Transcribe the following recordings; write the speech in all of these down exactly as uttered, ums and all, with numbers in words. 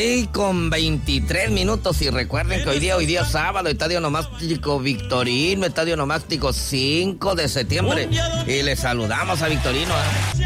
Y con veintitrés minutos, y recuerden que hoy día, hoy día sábado, Estadio Nomástico Victorino, Estadio Nomástico cinco de septiembre. Y le saludamos a Victorino. ¿eh?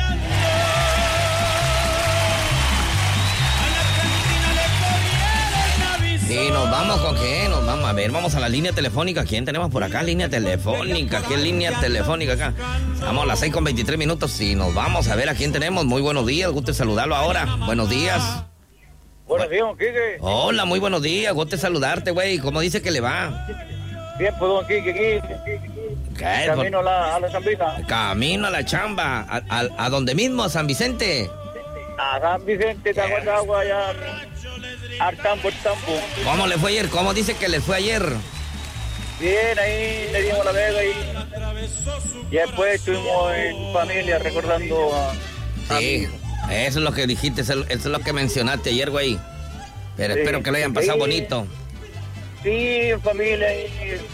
Y nos vamos con qué, nos vamos a ver, vamos a la línea telefónica. ¿Quién tenemos por acá? Línea telefónica, ¿qué línea telefónica acá? Vamos a las seis con veintitrés minutos y nos vamos a ver a quién tenemos. Muy buenos días, gusto saludarlo ahora. Buenos días. Buenos días, don Quique. Hola, muy buenos días, gusto saludarte, güey. ¿Cómo dice que le va? Bien, pues, don Quique, aquí. ¿Qué? Camino a la, a la chambita. Camino a la chamba. ¿A, a, a dónde mismo? ¿A San Vicente? A San Vicente, te aguanta agua allá. Al tambo, al tambo. ¿Cómo le fue ayer? ¿Cómo dice que les fue ayer? Bien, ahí le dimos la vega y, y después estuvimos en familia recordando a, a Sí, eso es lo que dijiste, eso es lo que mencionaste ayer, güey. Pero sí, espero que lo hayan pasado sí, bonito. Sí, en familia y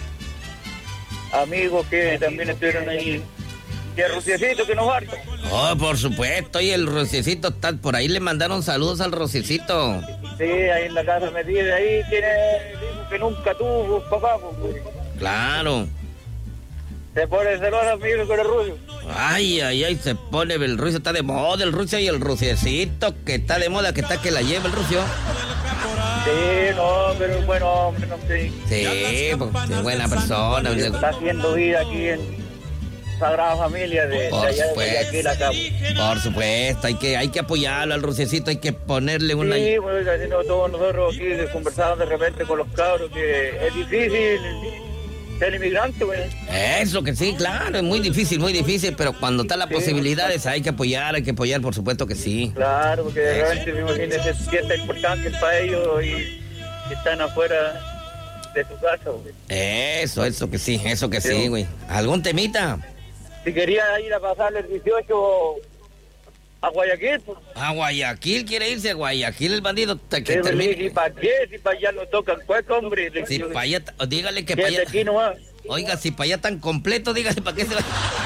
amigos que también estuvieron ahí. Y el Rociecito que nos falta. Oh, por supuesto, y el Rociecito está por ahí, le mandaron saludos al Rociecito. Sí, ahí en la casa metida, ahí tiene, dijo que nunca tuvo papá, pues. Claro. Se pone celoso amigo con el Rucio. Ay, ay, ay, se pone, el Rucio está de moda, el Rucio y el Rociecito, que está de moda, que está que la lleva el Rucio. Sí, no, pero es bueno hombre, no sé. Sí, porque es buena persona. Está haciendo vida aquí en Sagrada Familia de, por de allá supuesto, de aquí la cabo. Por supuesto, hay que, hay que apoyarlo al Rociecito, hay que ponerle una... Sí, pues haciendo todos nosotros aquí conversamos de repente con los cabros que es difícil ser inmigrante, güey. Eso que sí, claro, es muy difícil, muy difícil, pero cuando están las sí, posibilidades hay que apoyar, hay que apoyar, por supuesto que sí. Claro, porque de repente me imagino ese fiesta importante para ellos y que están afuera de su casa, güey. Eso, eso que sí, eso que sí, güey. ¿Algún temita? Si quería ir a pasarle el dieciocho a Guayaquil, pues. A Guayaquil, quiere irse a Guayaquil el bandido. Que sí, termine. ¿Y para qué? Si para allá no tocan cueco, hombre. Si para allá, dígale que para allá... aquí nomás. Oiga, si para allá tan completo, dígale para qué se va.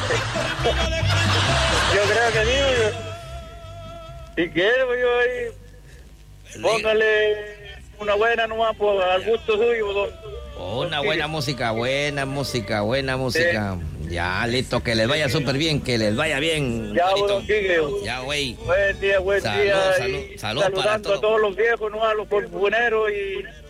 Yo creo que sí, si quiere, yo ahí, póngale una buena nomás, pues, al gusto suyo, don. Una buena música, buena música, buena música. Sí. Ya, listo, que les vaya súper bien, que les vaya bien. Ya, don Quique. Ya, güey. Buen día, buen salud, día. Salud, salud, saludando para todo. a todos los viejos, ¿no? A los porbuneros y